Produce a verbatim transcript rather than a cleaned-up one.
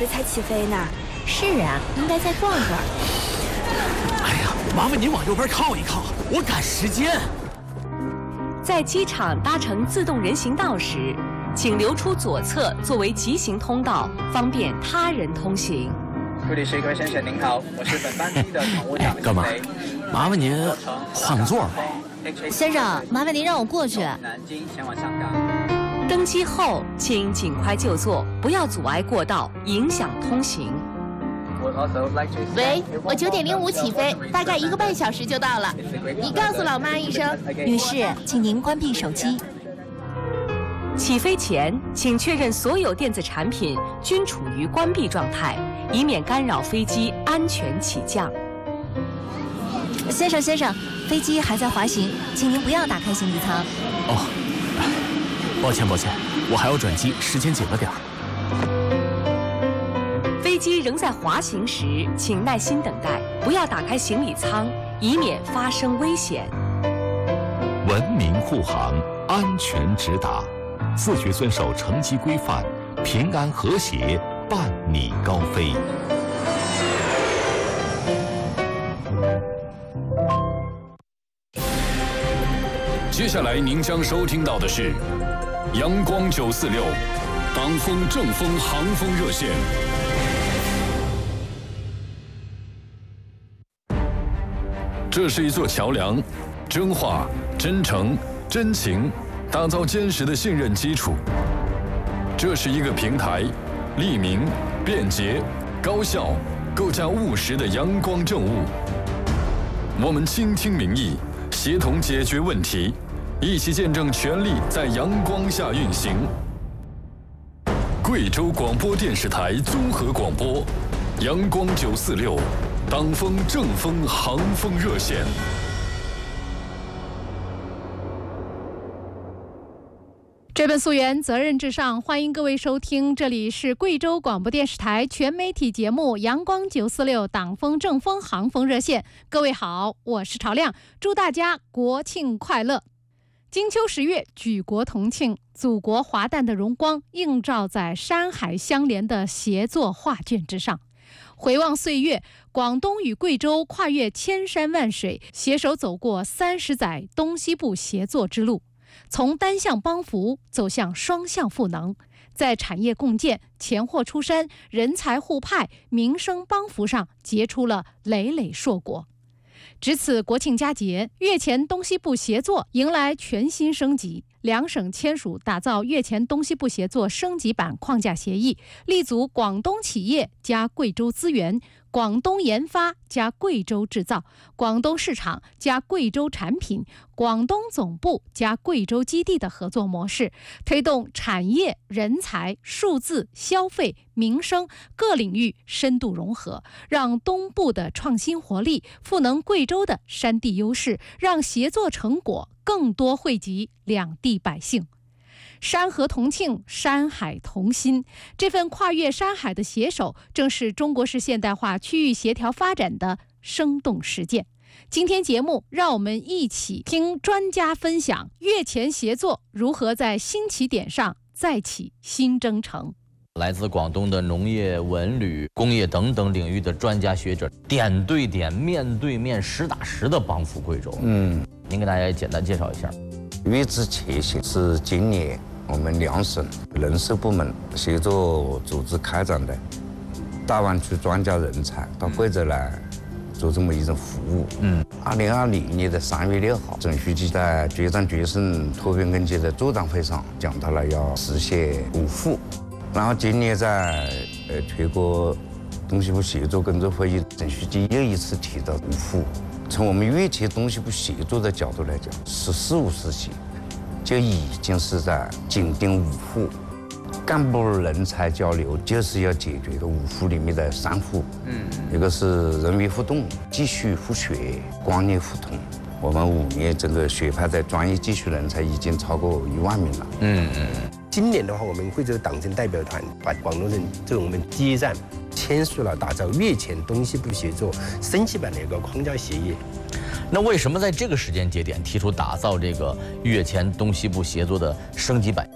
时才起飞呢。 是啊，应该再逛会儿。 哎呀，麻烦您往右边靠一靠，我赶时间。 在机场搭乘自动人行道时，请留出左侧作为急行通道，方便他人通行。 贵旅师，各位先生您好，我是本班机的乘务长。 干嘛？麻烦您换个座。 先生，麻烦您让我过去。 南京前往香港。 登机后，请尽快就座，不要阻碍过道，影响通行。 喂，我九点零五起飞，大概一个半小时就到了。你告诉老妈一声。 女士，请您关闭手机。 起飞前，请确认所有电子产品均处于关闭状态，以免干扰飞机安全起降。 先生，先生，飞机还在滑行，请您不要打开行李舱。 哦，抱歉，抱歉，我还要转机，时间紧了点儿。 飞机仍在滑行时，请耐心等待，不要打开行李舱，以免发生危险。 文明护航，安全直达，自觉遵守乘机规范，平安和谐，伴你高飞。 接下来您将收听到的是阳光九四六党风正风航风热线。这是一座桥梁，真话、真诚、真情，打造坚实的信任基础。这是一个平台，利民、便捷、高效，构架务实的阳光政务。我们倾听民意，协同解决问题，一起见证权力在阳光下运行。贵州广播电视台综合广播，阳光九四六。党风正风航风热线。 追本溯源，责任至上，欢迎各位收听，这里是贵州广播电视台全媒体节目阳光九四六党风正风航风热线。各位好，我是朝亮，祝大家国庆快乐。金秋十月，举国同庆，祖国华诞的荣光映照在山海相连的协作画卷之上。回望岁月，广东与贵州跨越千山万水，携手走过三十载东西部协作之路，从单向帮扶走向双向赋能，在产业共建、钱货出山、人才互派、民生帮扶上结出了累累硕果。值此国庆佳节，粤黔东西部协作迎来全新升级。两省签署打造粤黔东西部协作升级版框架协议，立足广东企业加贵州资源、广东研发加贵州制造、广东市场加贵州产品、广东总部加贵州基地的合作模式，推动产业、人才、数字、消费、民生各领域深度融合，让东部的创新活力赋能贵州的山地优势，让协作成果更多惠及两地百姓。山河同庆，山海同心，这份跨越山海的携手，正是中国式现代化区域协调发展的生动实践。今天节目，让我们一起听专家分享粤黔协作如何在新起点上再起新征程。 来自广东的农业、文旅、工业等等领域的专家学者，点对点、面对面、实打实的帮扶贵州。嗯，您给大家简单介绍一下。 粤资协行是今年我们两省人事部门协作组织开展的大湾区专家人才到贵州来做这么一种服务。嗯，二零二零年的三月六号，总书记在决战决胜脱贫攻坚的座谈会上讲到了要实现五富。然后今年在呃全国东西部协作工作会议，总书记又一次提到五富。从我们粤黔东西部协作的角度来讲，十四五时期就已经是在紧盯五富。干部人才交流就是要解决的五富里面的三富，嗯，一个是人员互动、继续互学、观念互通。我们五年整个学派的专业技术人才已经超过一万名了。嗯嗯。 今年的话，我们贵州党政代表团把广东省作为我们接站，签署了打造粤黔东西部协作升级版的一个框架协议。 那为什么在这个时间节点提出打造这个粤黔东西部协作的升级版？